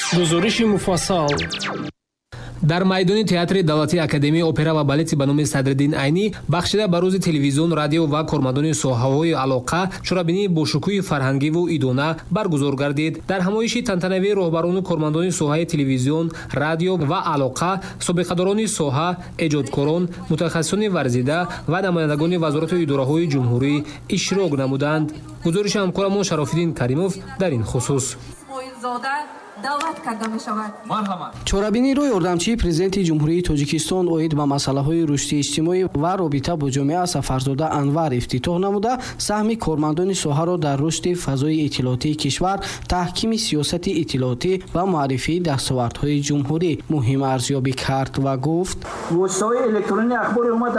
гузориши муфассал. дар майдони театри давлатии академияи опера ва балети ба номи Садриддин Айнӣ бахшида ба рӯзи телевизион, радио ва кормандони соҳаҳои алоқа чорабинии бошукӯҳи фарҳангиву идона баргузор гардид. дар ҳамоиши тантанавии роҳбарону кормандони соҳаи телевизион, радио ва алоқа, собиқадорони соҳа, эҷодкорон, мутахассисони варзида ва намояндагони вазорату идораҳои ҷумҳурӣ иштирок намуданд. гузориши ҳамкорамон Шарофиддин Каримов дар ин хусус. чорабиниро ёрдамчии президенти ҷумҳурии Тоҷикистон оид ба масъалаҳои рушди иҷтимоӣ ва робита бо ҷомеа Сафарзода Анвар ифтитоҳ намуда, саҳми кормандони соҳаро дар рушди фазои иттилоотии кишвар, таҳкими сиёсати иттилоотӣ ва муаррифии дастовардҳои ҷумҳурӣ муҳим арзёбӣ кард ва гуфт: